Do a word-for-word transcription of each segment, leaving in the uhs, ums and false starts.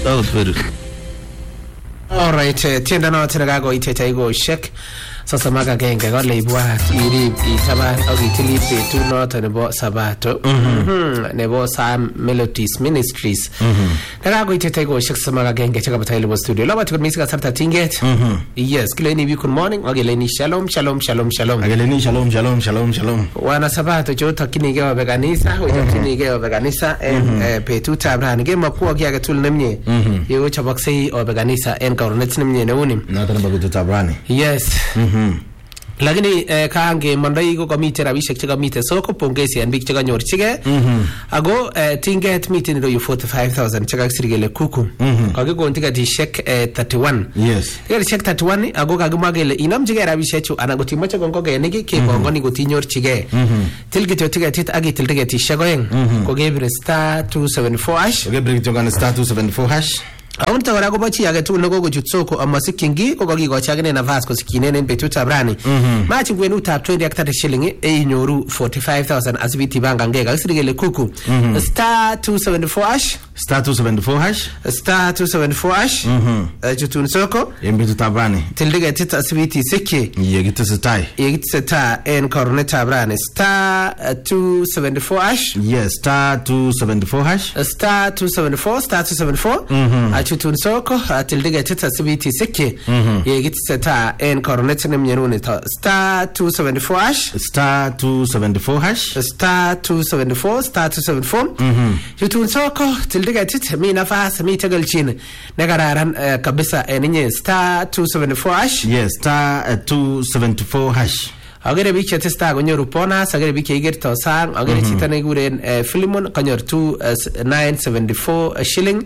Out very. All right, tienda na tena go iteta igo shek. Sasa maga genge go leibwa iri itaba ogitili betu not nebo sabato. Mhm. Nebo Sam Melodies Ministries. Mhm. Daga go iteta igo shek samaga genge chaka batayile studio. Laba tukun misika sabta tinget. Mhm. Yes, kileni bi good morning. Ogeleni shalom shalom shalom shalom. Ogeleni shalom shalom shalom shalom. Wana sabato jota kinige wa veganisa, oja kinige wa veganisa en betu tabra nige makuwa kiaga tul nemnye. Yo chabaksei o veganisa en karonet nemnye neuni. Na tana bagutu tabrani. Yes. Mhm. Lakini eh, kaange mandai ko komite rabishek che komite soko pongezi en bik che kanyorchige. Mhm. Ago eh, tinget meeting ro forty-five thousand che kaksirigele kuku. Mhm. Kakikon tiketishek eh, thirty-one. Yes. Tiketishek thirty-one ago kakimwagele inamchige rabishek chu anan kotimoche kongogeniki kebongoni kotinyorchige. Mhm. Til kityo tiketit ak itil tiketishek oeng. Kokebire star two seventy-four hash. Kokebire kityo star two seventy-four hash. Aun tawara ko bachi age tun logo jutsoko amma sikingi ko gogi go chagene na vas ko sikine ne betu tabrani ma chi gwenu tap twenty hectare shilling e nyoru forty-five thousand asibiti banga ngega sirigele kuku star two seventy-four hash star two seventy-four hash star two seventy-four hash mhm jutun soko embetu tabrani tildige tita asibiti sikke yegita setai yegita seta en korne tabrani star two seventy-four hash yes star two seventy-four hash star two seventy-four star two seventy-four mhm chutun soko tildige tita sibiti sikke yegita seta en kornet nem nyerune to star two seventy-four hash star two seventy-four hash star two seventy-four star two seventy-four chutun soko tildige tita mi nafas mi tagalchin nagararan kabisa enye star two seventy-four hash yes star two seventy-four hash agere biche testa gonyoru pona sagere biche igerto sang agere chitane guren Philemon kanyor two nine seventy-four shilling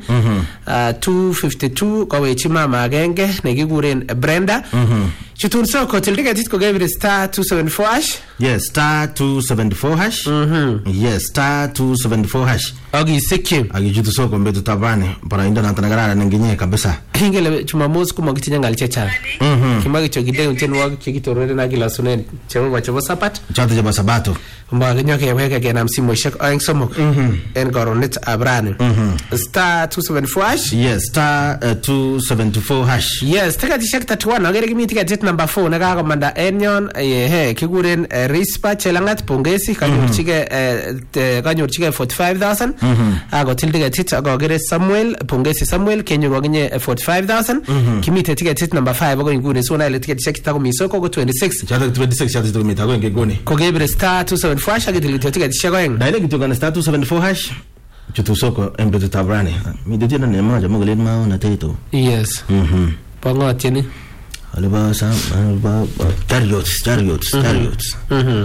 two fifty-two kowe chima magenge negiguren Brenda chutun soko tildige titko gave star two seventy-four hash yes star two seventy-four hash mhm yes star two seventy-four hash agi sikim agi chutu soko mbetu tabani para inda na tanagara nginye kabisa ingele chumamos kuma gitinya ngalchecha mhm kimagi chogide untenwa kigitorore na gilasunen chemo bacho sapat chatu jaba sabato mbaga nyoke weke gena msimo shek oeng somok mhm en goronet abrani mhm star two seventy-four hash yes star uh, two seventy-four hash yes tikati shek thirty-one agere kimi tikati number four naga komanda enyon he kiguren Rispa Chelangat pongesi kanyorchige kanyorchige forty-five thousand ago tildige tit ago gere Samuel pongesi Samuel kenyo waginye forty-five thousand kimite tikati number five ago ngune sona ile tikati shek tako misoko go twenty-six chata twenty-six chata to mitago ngegoni ko gebre star two seventy-four hash agitili tikati shek oeng daile kitogana star two seventy-four hash chutu soko embetu tabrani mi dedena ne maja mogolen ma ona teto yes mhm pongo tieni alba sam alba chariots chariots chariots mhm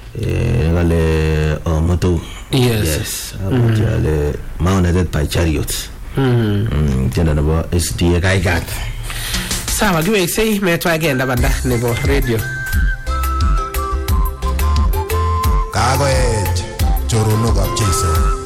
eh gale o moto yes yes ale mounted by chariots mhm tena na S D guy gat sawa giwe sei metwa agenda banda nebo radio kagoet choronok ab Jason